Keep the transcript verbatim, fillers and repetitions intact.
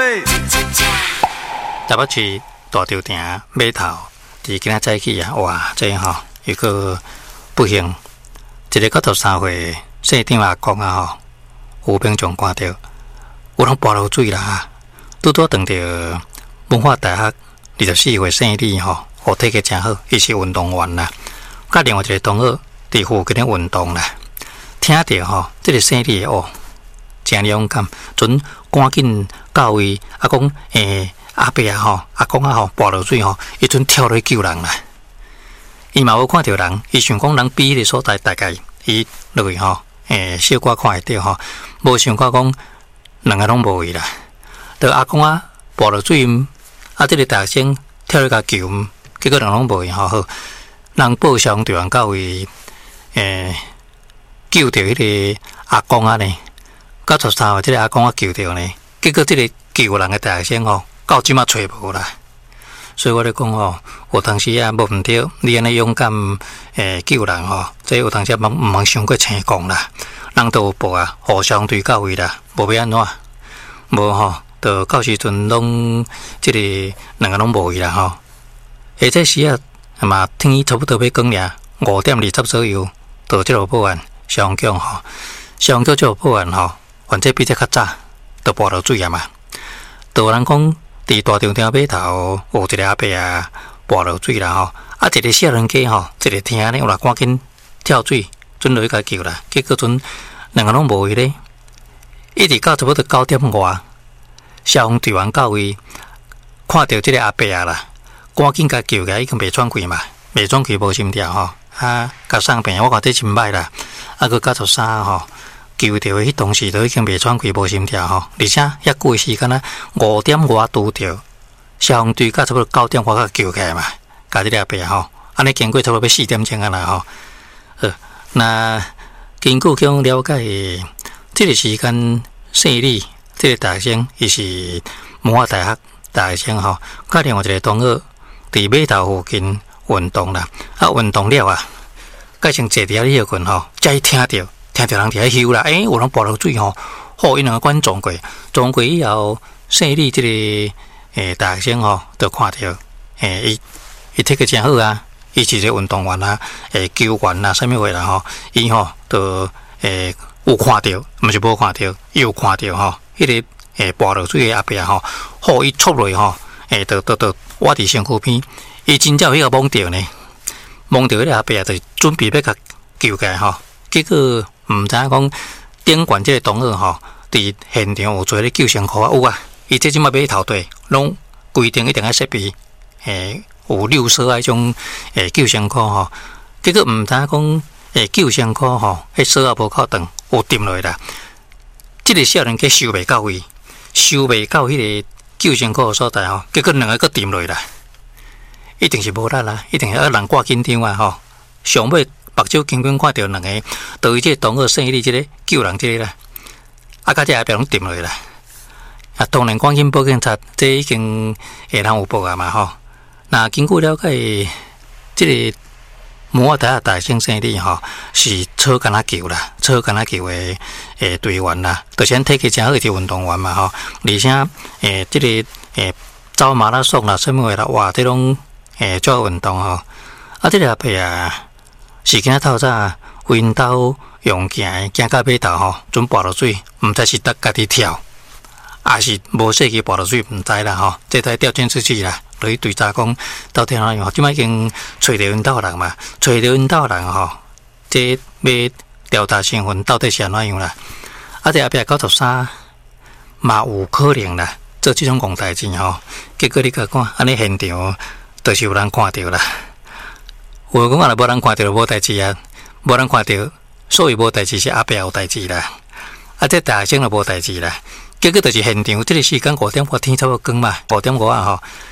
台北市大稻埕码头，伫今仔早起啊，哇，这吼、喔、一个不幸，一个九十三岁姓张阿公啊吼，有民众看到，有人跋落水啦，拄拄撞到文化大学二十四岁生理吼，哦，体格真好，伊是运动员啦，甲另外一个同学伫附近咧运动啦，听到吼，这个生理哦，真勇敢，准赶紧到位，啊讲诶。阿伯啊吼，阿公啊吼，跋落水吼，伊阵跳落去救人啦。伊嘛有看到人，伊想讲人比迄个所在大概伊落去吼，诶，小可看会到吼，无想过讲两个拢无去啦。到阿公啊跋落水，啊，这个大学生跳落甲救，结果人拢无去吼，好，人报上队员到位，诶，救着迄个阿公啊呢，九十三岁这个阿公啊救着呢，结果这个救人的大学生吼。到即马找无啦，所以我咧讲吼，有当时啊无毋对，你安尼勇敢诶救人吼，这有当时毋毋通伤过成功啦。人都有报啊，互相对到位啦，无要安怎，无吼，就到时阵拢即个两个拢无去啦吼。下这时啊，嘛天差不多要光了，五点二十左右，到即落报案上江吼，上江即落报案吼，反正比这较早，都跋落水啊嘛，都有人讲。伫大稻埕码头有一个阿伯啊，跋落水啦吼，啊一个少年家吼，一个听呢有啦，赶紧跳水，准落去甲救啦。结果阵两个拢无去咧，一直到差不多九点外，消防队员到位，看到即个阿伯啊啦，赶紧甲救个，已经袂喘气嘛，袂喘气无心跳吼，啊，甲送病，我看这真歹啦，啊个九十三吼。救着迄当时都已经袂喘气、无心跳吼，而且遐久时间啊，五点外拄着消防队，甲差不多九点外甲救起来嘛，甲即个阿伯吼，安尼经过差不多要四点钟啊啦吼。呃，那经过去了解，即个时间姓李，即个大学生伊是文化大学大学生吼，甲另外一个同学伫码头附近运动啦，啊运动了啊，改成坐伫遐里困吼，才听到。听到人伫遐休啦，诶、欸，有人跋落水吼，好，因两个管撞过，撞过以后，姓李即个诶大学生吼，就看到，诶，伊伊体格真好啊，伊是一个运动员啊，诶，球员啊，啥物话啦吼，伊吼就诶有看到，毋是无看到，伊有看到吼，迄、那个诶跋落水诶阿伯吼，好，伊戳落去吼，诶，就就就我伫身躯边，伊真正有迄个摸到呢，摸到迄个阿伯就准备要甲救起来吼，结果。毋知影讲顶管即个同学吼，伫现场有做咧救生裤啊，有啊，伊即即摆码头队拢规定一定要设备，诶，有六色啊，迄种诶救生裤吼。结果毋知影讲诶救生裤吼，迄锁啊无够长，有沉落去啦。即、这个少年家收袂到位，收袂到迄个救生裤所在吼，结果两个佫沉落去啦。一定是无力啦，一定是要人挂紧张啊吼，上尾。目睭紧紧看到两个，对于这个同学生理这个救人这个啦，啊，甲这下边拢沉落去啦。啊，当然赶紧报警察，这已经下人有报啊嘛吼。那经过了解，这个文化大学大学生生理吼是草干仔球啦，草干仔球的诶队员啦，就是咱体格真好的运动员嘛吼。而且诶，这个诶走马拉松啦，什么话啦，哇，这种诶做运动吼，啊，这个阿伯啊。是今仔透早因兜用行行到码头吼，准跋落水，毋知是得家己跳，还是无细去跋落水，毋知啦吼。这台调监视器啦，落去对查讲到底哪样？即摆已经找着因兜人嘛，找着因兜人吼，这要调查身份到底是安怎样啦？啊，这后壁九十三嘛有可能啦，做即种戆代志吼。结果你甲看，安尼现场就是有人看到啦。有讲啊，无人看到无代志啊，无人看到，所以无代志是后壁有代志啦。啊，这大学生就无代志啦。结果就是现场，这个时间五点半天差不多光嘛，五点五啊吼，